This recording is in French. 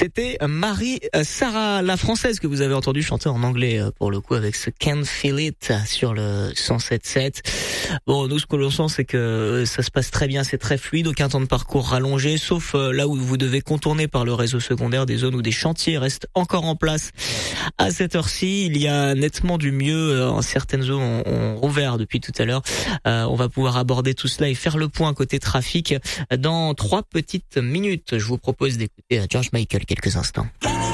C'était Marie-Sarah, la française que vous avez entendue chanter en anglais pour le coup avec ce Can't Feel It sur le 107.7. Bon, nous ce que l'on sent c'est que ça se passe très bien, c'est très fluide, aucun temps de parcours rallongé, sauf là où vous devez contourner par le réseau secondaire des zones où des chantiers restent encore en place. À cette heure-ci, il y a nettement du mieux. En certaines zones ont rouvert depuis tout à l'heure. On va pouvoir aborder tout cela et faire le point côté trafic dans 3 petites minutes. Je vous propose d'écouter George Michael quelques instants.